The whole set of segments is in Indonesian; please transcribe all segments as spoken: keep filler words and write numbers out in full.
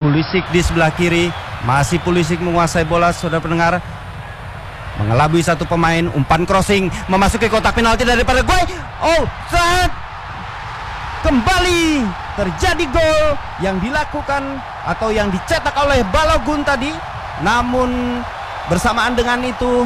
Pulisic di sebelah kiri. Masih Pulisic menguasai bola, saudara pendengar. Mengelabui satu pemain, umpan crossing memasuki kotak penalti dari Paraguay. Oh, saat kembali terjadi gol yang dilakukan atau yang dicetak oleh Balogun tadi. Namun bersamaan dengan itu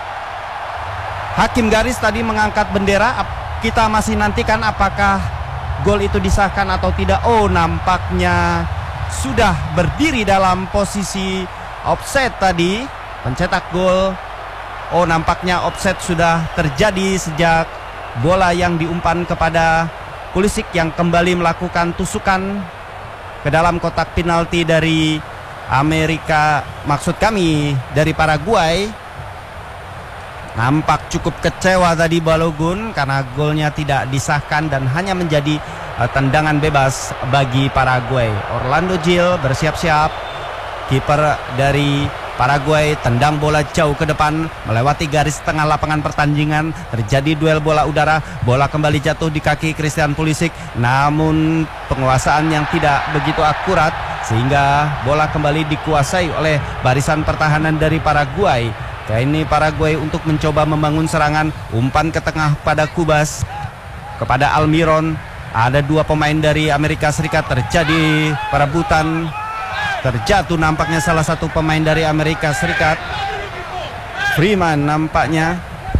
hakim garis tadi mengangkat bendera. Kita masih nantikan apakah gol itu disahkan atau tidak. Oh, nampaknya sudah berdiri dalam posisi offside tadi pencetak gol. Oh, nampaknya offside sudah terjadi sejak bola yang diumpan kepada Pulisic yang kembali melakukan tusukan ke dalam kotak penalti dari Amerika, maksud kami dari Paraguay. Nampak cukup kecewa tadi Balogun karena golnya tidak disahkan dan hanya menjadi uh, tendangan bebas bagi Paraguay. Orlando Gil bersiap-siap, kiper dari Paraguay tendang bola jauh ke depan melewati garis tengah lapangan pertandingan. Terjadi duel bola udara, bola kembali jatuh di kaki Christian Pulisic, namun penguasaan yang tidak begitu akurat sehingga bola kembali dikuasai oleh barisan pertahanan dari Paraguay. Kali ini Paraguay untuk mencoba membangun serangan, umpan ke tengah pada Kubas, kepada Almiron. Ada dua pemain dari Amerika Serikat, terjadi perebutan. Terjatuh nampaknya salah satu pemain dari Amerika Serikat, Freeman nampaknya.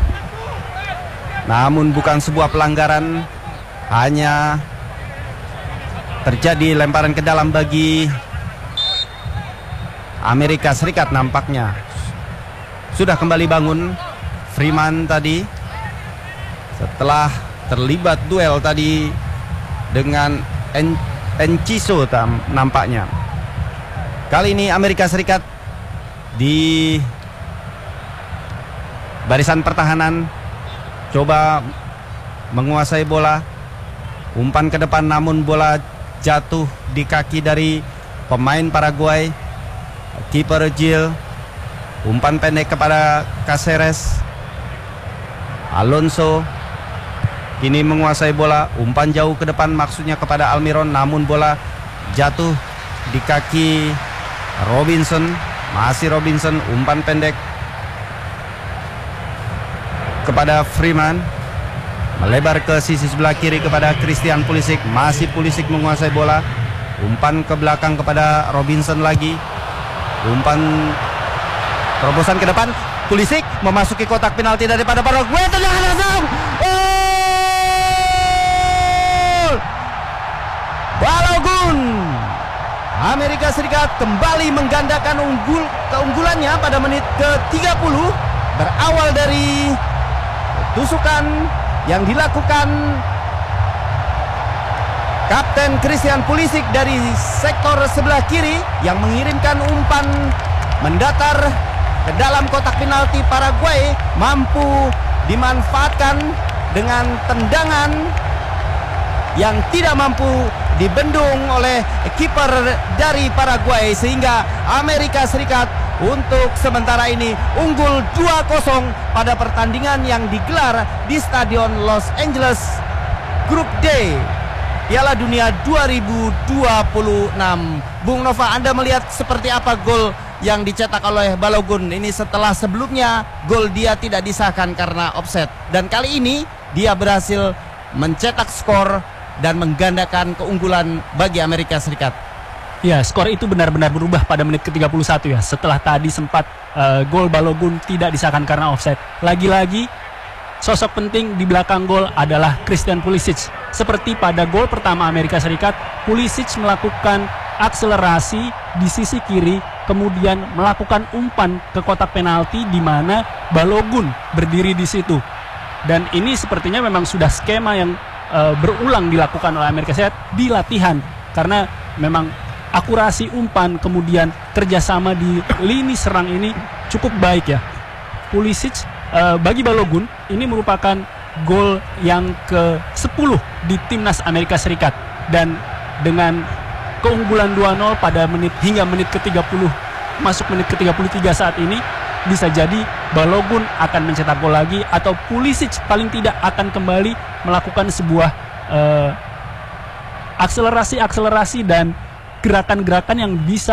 Namun bukan sebuah pelanggaran, hanya terjadi lemparan ke dalam bagi Amerika Serikat nampaknya. Sudah kembali bangun Freeman tadi setelah terlibat duel tadi dengan en Enciso nampaknya. Kali ini Amerika Serikat di barisan pertahanan coba menguasai bola, umpan ke depan namun bola jatuh di kaki dari pemain Paraguay, kiper Gil. Umpan pendek kepada Caceres. Alonso kini menguasai bola, umpan jauh ke depan maksudnya kepada Almiron, namun bola jatuh di kaki Robinson. Masih Robinson, umpan pendek kepada Freeman, melebar ke sisi sebelah kiri kepada Christian Pulisic. Masih Pulisic menguasai bola, umpan ke belakang kepada Robinson lagi, umpan terobosan ke depan. Pulisic memasuki kotak penalti daripada Paraguay. Tendangan langsung. Gol! Balogun. Amerika Serikat kembali menggandakan unggul keunggulannya pada menit ke tiga puluh. Berawal dari tusukan yang dilakukan Kapten Christian Pulisic dari sektor sebelah kiri yang mengirimkan umpan mendatar ke dalam kotak penalti. Paraguay mampu dimanfaatkan dengan tendangan yang tidak mampu dibendung oleh kiper dari Paraguay, sehingga Amerika Serikat untuk sementara ini unggul dua kosong pada pertandingan yang digelar di Stadion Los Angeles Grup D Piala Dunia dua ribu dua puluh enam. Bung Nova, Anda melihat seperti apa gol yang dicetak oleh Balogun ini setelah sebelumnya gol dia tidak disahkan karena offset, dan kali ini dia berhasil mencetak skor dan menggandakan keunggulan bagi Amerika Serikat. Ya, skor itu benar-benar berubah pada menit ke tiga puluh satu ya. Setelah tadi sempat uh, gol Balogun tidak disahkan karena offset. Lagi-lagi sosok penting di belakang gol adalah Christian Pulisic. Seperti pada gol pertama Amerika Serikat, Pulisic melakukan akselerasi di sisi kiri, kemudian melakukan umpan ke kotak penalti di mana Balogun berdiri di situ. Dan ini sepertinya memang sudah skema yang uh, berulang dilakukan oleh Amerika Serikat di latihan, karena memang akurasi umpan kemudian kerjasama di lini serang ini cukup baik ya. Pulisic uh, bagi Balogun ini merupakan gol yang ke sepuluh di timnas Amerika Serikat, dan dengan keunggulan dua nol pada menit hingga menit ke tiga puluh masuk menit ke tiga puluh tiga saat ini, bisa jadi Balogun akan mencetak gol lagi atau Pulisic paling tidak akan kembali melakukan sebuah uh, akselerasi-akselerasi dan gerakan-gerakan yang bisa